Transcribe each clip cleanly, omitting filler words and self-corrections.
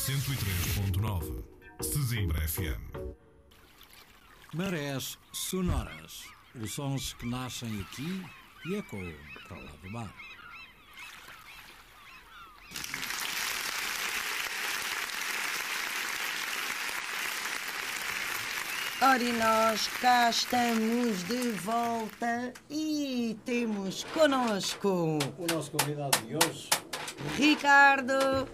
103.9 Sesimbra FM. Marés sonoras. Os sons que nascem aqui e ecoam para lá do mar. Ora, e nós cá estamos de volta e temos connosco O nosso convidado de hoje, Ricardo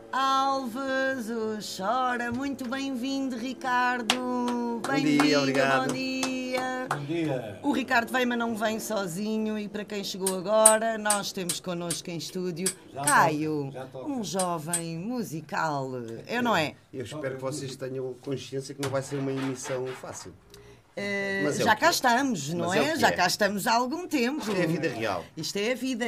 Alves, o Chora. Muito bem-vindo, Ricardo. Bem-vindo, obrigado. bom dia. bom dia. O Ricardo vem, mas não vem sozinho, e para quem chegou agora, nós temos connosco em estúdio Já Caio, toca, já toca. um jovem musical, não é? Eu espero que vocês tenham consciência que não vai ser uma emissão fácil. Mas é Já o que cá é. estamos, não Mas é o é? que Já é. cá estamos há algum tempo. Isto é a vida real. Isto é a vida,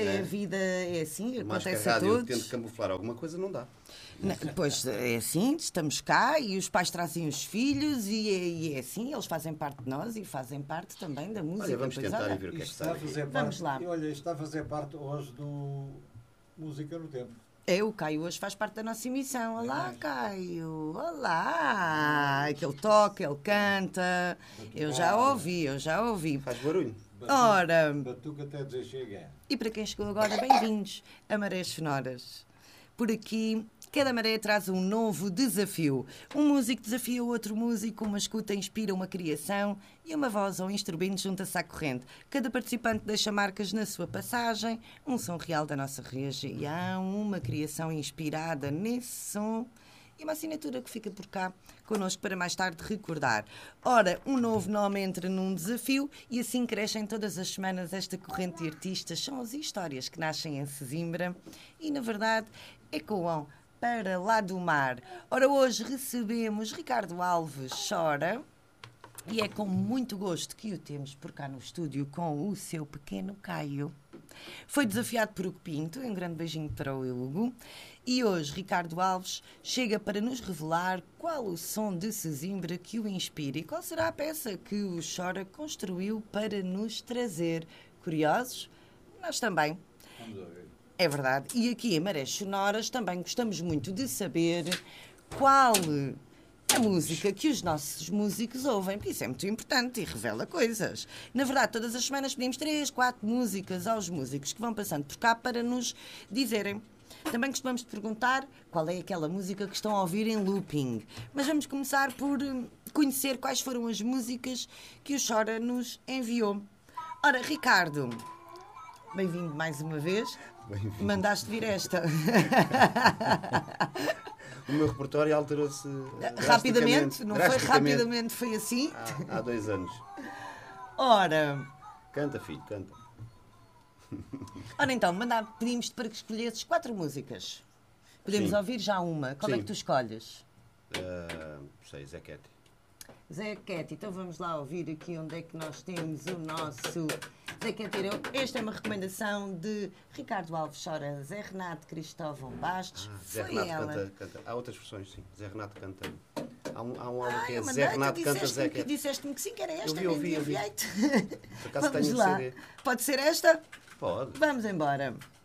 é assim, Mas que a acontece a rádio todos. tente camuflar alguma coisa, não dá. Pois é assim, estamos cá e os pais trazem os filhos e é assim, eles fazem parte de nós e fazem parte também da música. Olha, vamos Pois tentar olha, e ver o que é que Isto está a sai. fazer parte, Vamos lá. E olha, isto está a fazer parte hoje do Música no Tempo. o Caio hoje faz parte da nossa emissão. Olá, Caio. Olá. Ele toca, ele canta. Eu já ouvi. Faz barulho. Ora, Batuca até dizer chega. e para quem chegou agora, bem-vindos a Marés Sonoras. Por aqui, cada maré traz um novo desafio. Um músico desafia outro músico, uma escuta inspira uma criação e uma voz ou instrumento junta-se à corrente. Cada participante deixa marcas na sua passagem, um som real da nossa região, uma criação inspirada nesse som e uma assinatura que fica por cá connosco para mais tarde recordar. Ora, um novo nome entra num desafio e assim crescem todas as semanas esta corrente de artistas, sons e histórias que nascem em Sesimbra e, na verdade, ecoam para lá do mar. Ora, hoje recebemos Ricardo Alves Chora e é com muito gosto que o temos por cá no estúdio com o seu pequeno Caio. Foi desafiado por Hugo Pinto, um grande beijinho para o Hugo. E hoje Ricardo Alves chega para nos revelar qual o som de Sesimbra que o inspira e qual será a peça que o Chora construiu para nos trazer. Curiosos? Nós também. Vamos ouvir. É verdade. E aqui em Marés Sonoras também gostamos muito de saber qual a música que os nossos músicos ouvem, porque isso é muito importante e revela coisas. Na verdade, todas as semanas pedimos 3, 4 músicas aos músicos que vão passando por cá para nos dizerem. Também costumamos perguntar qual é aquela música que estão a ouvir em looping. Mas vamos começar por conhecer quais foram as músicas que o Chora nos enviou. Ora, Ricardo, bem-vindo mais uma vez. Bem-vindo. Mandaste vir esta. O meu repertório alterou-se Rapidamente, não foi drasticamente rapidamente, foi assim. Há 2 anos. Ora, Canta, filho, canta. então, pedimos-te para que escolhesses 4 músicas. Podemos Sim. ouvir já uma. Qual é Sim. que tu escolhes? Sei, Zé Quete. Zé Quete, então vamos lá ouvir aqui onde é que nós temos o nosso Zé Quete. Esta é uma recomendação de Ricardo Alves Chora, Zé Renato Cristóvão Bastos. Zé Foi Renato ela. canta. Há outras versões, sim. Zé Renato canta. Há um álbum que é Eu Zé mandei-te, Renato canta Zé disseste-me Quete. disseste-me que sim, que era esta. ouvi. enviei-te. Por acaso Vamos tenho o lá. CD. Pode ser esta? Pode. Vamos embora.